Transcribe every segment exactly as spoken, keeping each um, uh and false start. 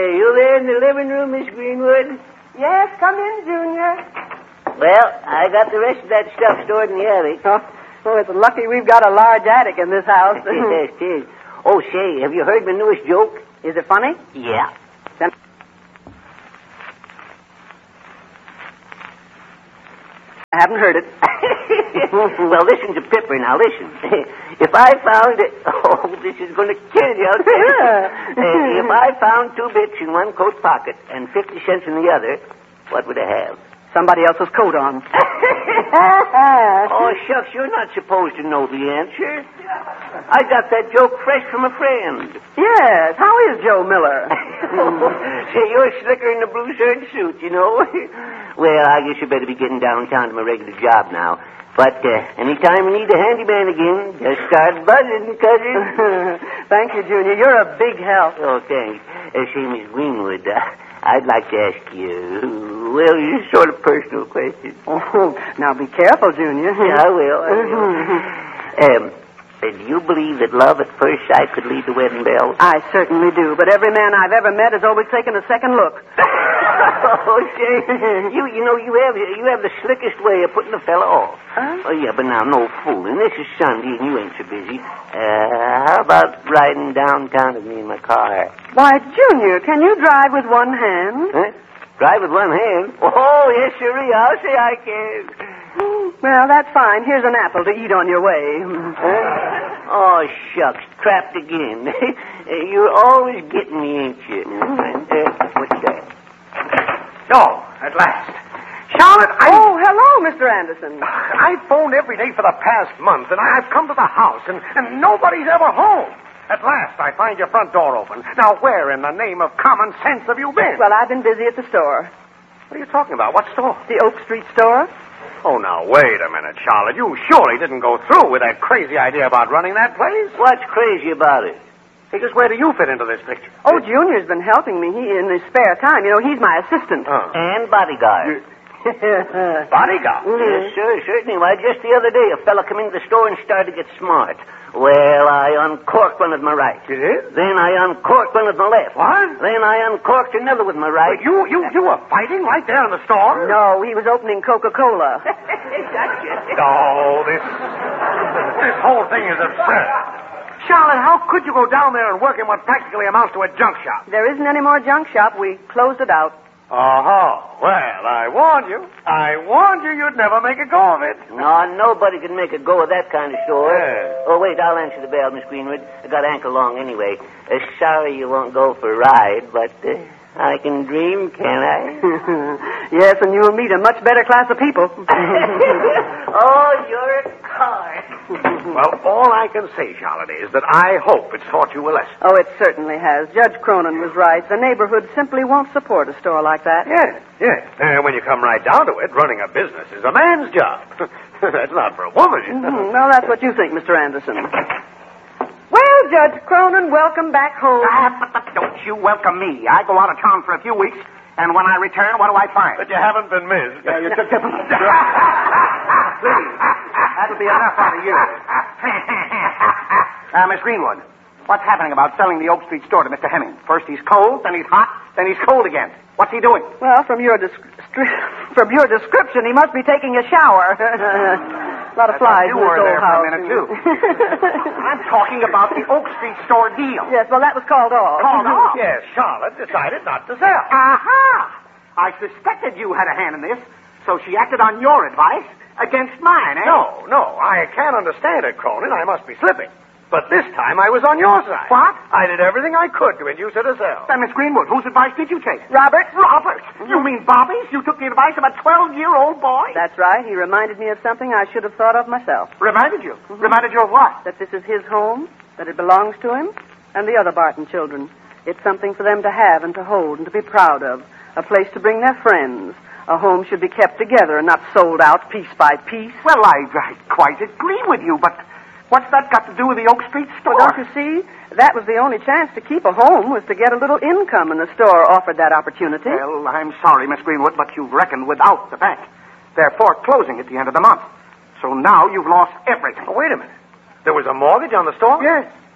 Are you there in the living room, Miss Greenwood? Yes, come in, Junior. Well, I got the rest of that stuff stored in the attic. Oh, oh it's lucky we've got a large attic in this house. Yes, it is. Oh, say, have you heard my newest joke? Is it funny? Yeah. Then... I haven't heard it. Well, listen to Pipper. Now, listen. If I found it... Oh, this is going to kill you. I'll tell you. uh, if I found two bits in one coat pocket and fifty cents in the other, what would I have? Somebody else's coat on. Oh, shucks, you're not supposed to know the answer. I got that joke fresh from a friend. Yes, how is Joe Miller? Say, you're slicker in the blue serge suit, you know. Well, I guess you better be getting downtown to my regular job now. But uh, anytime you need a handyman again, just start buzzing, cousin. Thank you, Junior. You're a big help. Oh, thanks. Uh, say, Miss Greenwood, uh, I'd like to ask you, well, a sort of personal question. Oh, now be careful, Junior. Yeah, I will. I will. um, uh, do you believe that love at first sight could lead to wedding bells? I certainly do, but every man I've ever met has always taken a second look. Oh, say, you, you know, you have you have the slickest way of putting a fella off. Huh? Oh, yeah, but now, no fooling. This is Sunday, and you ain't so busy. Uh, how about riding downtown with me in my car? Why, Junior, can you drive with one hand? Huh? Drive with one hand? Oh, yes, sirree. I'll say I can. Well, that's fine. Here's an apple to eat on your way. Huh? Oh, shucks. Trapped again. You're always getting me, ain't you? And, uh, what's that? Oh, at last. Charlotte, I... Oh, hello, Mister Anderson. I've phoned every day for the past month, and I've come to the house, and, and nobody's ever home. At last, I find your front door open. Now, where in the name of common sense have you been? Well, I've been busy at the store. What are you talking about? What store? The Oak Street store. Oh, now, wait a minute, Charlotte. You surely didn't go through with that crazy idea about running that place? What's crazy about it? Because where do you fit into this picture? Oh, Junior's been helping me he, in his spare time. You know, he's my assistant. Uh. And bodyguard. Bodyguard? Mm-hmm. Yes, sir, certainly. Why, just the other day, a fella come into the store and started to get smart. Well, I uncorked one with my right. You did? Then I uncorked one with my left. What? Then I uncorked another with my right. But you, you, you were fighting right there in the store? No, he was opening Coca-Cola. Oh, this... This whole thing is absurd. Charlotte, how could you go down there and work in what practically amounts to a junk shop? There isn't any more junk shop. We closed it out. Uh-huh. Well, I warned you. I warned you you'd never make a go of it. No, nobody can make a go of that kind of store. Yeah. Oh, wait, I'll answer the bell, Miss Greenwood. I got ankle long anyway. Uh, sorry you won't go for a ride, but uh, I can dream, can I? Yes, and you'll meet a much better class of people. Oh, you're a car. Well, all I can say, Charlotte, is that I hope it's taught you a lesson. Oh, it certainly has. Judge Cronin was right. The neighborhood simply won't support a store like that. Yes, yes. And when you come right down to it, running a business is a man's job. That's not for a woman, you know. Mm-hmm. Well, that's what you think, Mister Anderson. Well, Judge Cronin, welcome back home. Ah, don't you welcome me. I go out of town for a few weeks, and when I return, what do I find? But you haven't been missed. Yeah, you took the... Please, that'll be enough out of you. uh, Miss Greenwood, what's happening about selling the Oak Street store to Mister Hemming? First he's cold, then he's hot, then he's cold again. What's he doing? Well, from your descri- from your description, he must be taking a shower. A lot of flies you in this were old there house. for a minute, too. I'm talking about the Oak Street store deal. Yes, well, that was called off. Called off? Yes, Charlotte decided not to sell. Aha! I suspected you had a hand in this, so she acted on your advice against mine, eh? No, no, I can't understand it, Cronin. I must be slipping. But this time I was on your side. What? I did everything I could to induce her to sell. Then, Miss Greenwood, whose advice did you take? Robert? Robert? You mean Bobby's? You took the advice of a twelve-year-old boy? That's right. He reminded me of something I should have thought of myself. Reminded you? Mm-hmm. Reminded you of what? That this is his home, that it belongs to him, and the other Barton children. It's something for them to have and to hold and to be proud of. A place to bring their friends. A home should be kept together and not sold out piece by piece. Well, I, I quite agree with you, but what's that got to do with the Oak Street store? Well, don't you see? That was the only chance to keep a home was to get a little income, and the store offered that opportunity. Well, I'm sorry, Miss Greenwood, but you've reckoned without the bank. They're foreclosing at the end of the month. So now you've lost everything. Oh, wait a minute. There was a mortgage on the store? Yes.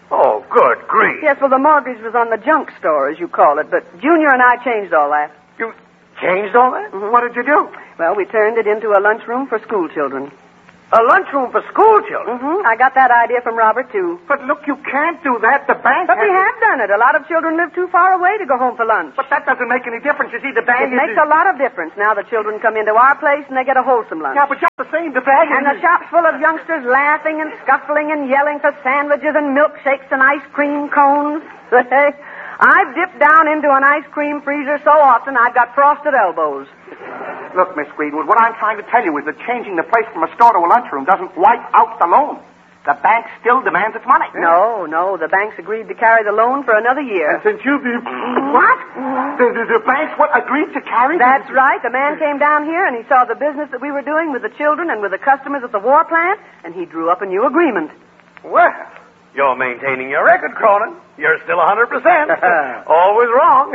Oh, good grief. Yes, well, the mortgage was on the junk store, as you call it, but Junior and I changed all that. You changed all that? Mm-hmm. What did you do? Well, we turned it into a lunchroom for school children. A lunchroom for school children? Mm-hmm. I got that idea from Robert, too. But look, you can't do that. The bank But has we have done it. A lot of children live too far away to go home for lunch. But that doesn't make any difference. You see, the bank It is... makes a lot of difference. Now the children come into our place and they get a wholesome lunch. Yeah, but just the same, the bag And the shop's full of youngsters laughing and scuffling and yelling for sandwiches and milkshakes and ice cream cones. I've dipped down into an ice cream freezer so often I've got frosted elbows. Look, Miss Greenwood, what I'm trying to tell you is that changing the place from a store to a lunchroom doesn't wipe out the loan. The bank still demands its money. No, no, the bank's agreed to carry the loan for another year. And since you've... What? The, the, the bank's what, agreed to carry? That's right. The man came down here and he saw the business that we were doing with the children and with the customers at the war plant, and he drew up a new agreement. Well, you're maintaining your record, Cronin. You're still one hundred percent. Always wrong.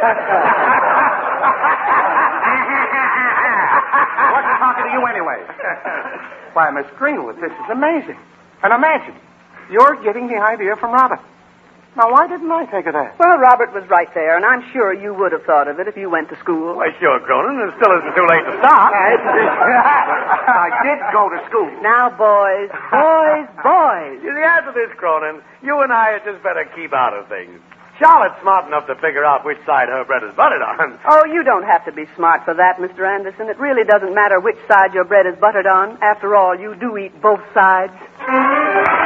What's talking to you anyway? Why, Miss Greenwood, this is amazing. And imagine, you're getting the idea from Robert. Now, why didn't I think of that? Well, Robert was right there, and I'm sure you would have thought of it if you went to school. Why, sure, Cronin. It still isn't too late to stop. I did go to school. Now, boys, boys, boys. You see, after this, Cronin, you and I had just better keep out of things. Charlotte's smart enough to figure out which side her bread is buttered on. Oh, you don't have to be smart for that, Mister Anderson. It really doesn't matter which side your bread is buttered on. After all, you do eat both sides.